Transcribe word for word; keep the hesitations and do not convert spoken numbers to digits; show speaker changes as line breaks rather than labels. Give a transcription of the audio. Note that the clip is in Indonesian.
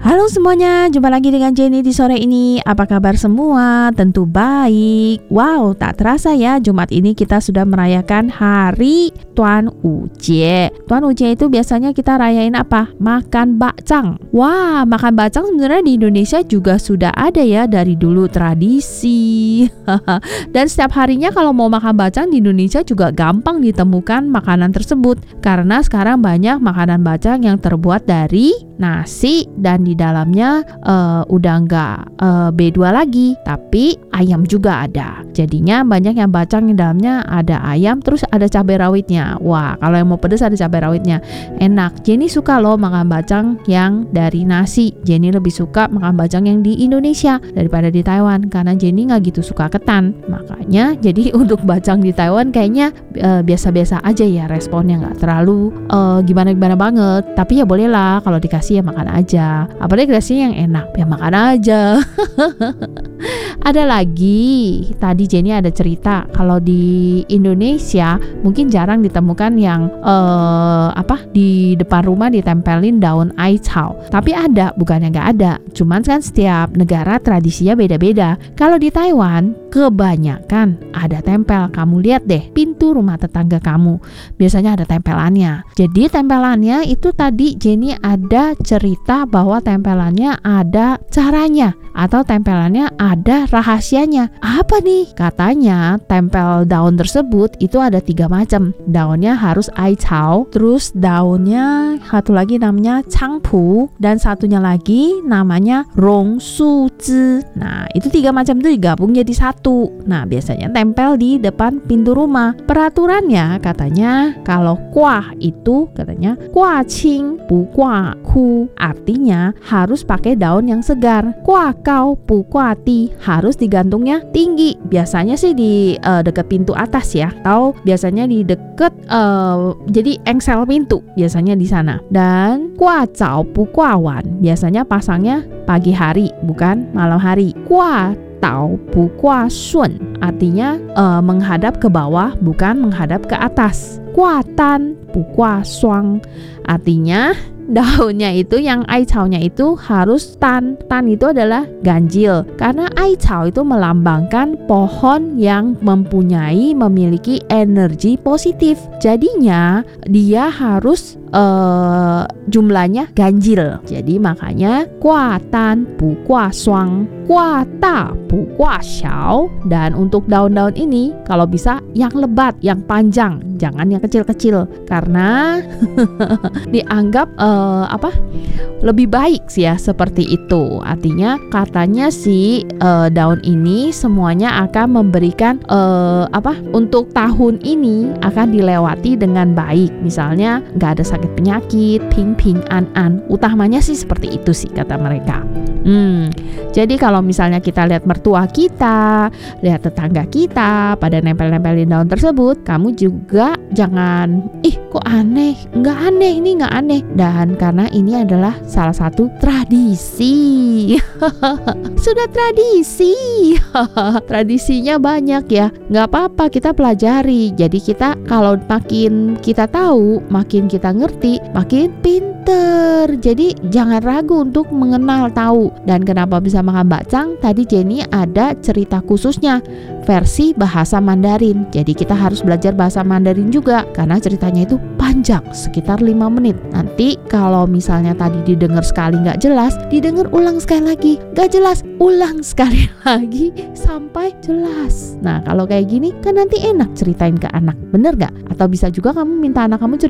Halo semuanya, jumpa lagi dengan Jenny di sore ini. Apa kabar semua? Tentu baik. Wow, tak terasa ya, Jumat ini kita sudah merayakan hari Tuan Uje. Tuan Uje itu biasanya kita rayain apa? Makan bakcang. Wah, makan bakcang sebenarnya di Indonesia juga sudah ada ya dari dulu tradisi. Dan setiap harinya kalau mau makan bakcang di Indonesia juga gampang ditemukan makanan tersebut. Karena sekarang banyak makanan bakcang yang terbuat dari nasi dan di dalamnya uh, udah nggak uh, B dua lagi, tapi ayam juga ada. Jadinya banyak yang bakcang di dalamnya ada ayam, terus ada cabai rawitnya. Wah, kalau yang mau pedas ada cabai rawitnya. Enak. Jenny suka loh makan bakcang yang dari nasi. Jenny lebih suka makan bakcang yang di Indonesia daripada di Taiwan karena Jenny nggak gitu suka ketan. Makanya jadi untuk bakcang di Taiwan kayaknya uh, biasa-biasa aja ya, responnya nggak terlalu uh, gimana-gimana banget. Tapi ya bolehlah kalau dikasih ya makan aja. Apalagi dikasih yang enak ya makan aja. Ada lagi, tadi Jenny ada cerita kalau di Indonesia mungkin jarang ditemukan yang uh, apa di depan rumah ditempelin daun aicau. Tapi ada, bukannya nggak ada. Cuman kan setiap negara tradisinya beda-beda. Kalau di Taiwan kebanyakan ada tempel. Kamu lihat deh pintu rumah tetangga kamu, biasanya ada tempelannya. Jadi tempelannya itu tadi Jenny ada cerita bahwa tempelannya ada caranya atau tempelannya ada rahasianya. Apa nih? Katanya tempel daun tersebut itu ada tiga macam. Daunnya harus aicau, terus daunnya satu lagi namanya cangpu, dan satunya lagi namanya rongsuzi. Nah, itu tiga macam itu digabung jadi satu. Nah, biasanya tempel di depan pintu rumah. Peraturannya katanya kalau kuah itu katanya kuah qing bu kuah ku, artinya harus pakai daun yang segar. Kuah kau bu kuah ti, harus digantungnya tinggi. Biasanya sih di uh, dekat pintu atas ya, atau biasanya di dekat uh, jadi engsel pintu biasanya di sana. Dan kuah cao bu kuah wan, biasanya pasangnya pagi hari bukan malam hari. Kuah tau bu kuah sun, artinya uh, menghadap ke bawah bukan menghadap ke atas. Kuah tan bu kuah suang, artinya daunnya itu yang aicaunya itu harus tan. Tan itu adalah ganjil karena aicau itu melambangkan pohon yang mempunyai memiliki energi positif. Jadinya dia harus uh, jumlahnya ganjil. Jadi makanya kuah tan bu kuah suang, kuah ta bu kuah xiao. Dan untuk daun-daun ini kalau bisa yang lebat, yang panjang, jangan yang kecil-kecil karena dianggap uh, Uh, apa lebih baik sih ya seperti itu. Artinya katanya sih uh, daun ini semuanya akan memberikan uh, apa untuk tahun ini akan dilewati dengan baik. Misalnya nggak ada sakit penyakit, ping ping an an. Utamanya sih seperti itu sih kata mereka. Hmm, jadi kalau misalnya kita lihat mertua kita, lihat tetangga kita pada nempel-nempelin daun tersebut, kamu juga jangan ih kok aneh. Nggak aneh, ini nggak aneh. Dan karena ini adalah salah satu tradisi. Sudah tradisi. Tradisinya banyak ya. Nggak apa-apa, kita pelajari. Jadi kita kalau makin kita tahu, makin kita ngerti, makin pinter. Jadi jangan ragu untuk mengenal tahu. Dan kenapa bisa makan bakcang? Tadi Jenny ada cerita khususnya versi bahasa Mandarin. Jadi kita harus belajar bahasa Mandarin juga karena ceritanya itu panjang, sekitar lima menit. Nanti kalau misalnya tadi didengar sekali nggak jelas, didengar ulang sekali lagi, nggak jelas, ulang sekali lagi sampai jelas. Nah kalau kayak gini kan nanti enak ceritain ke anak, bener nggak? Atau bisa juga kamu minta anak kamu cerita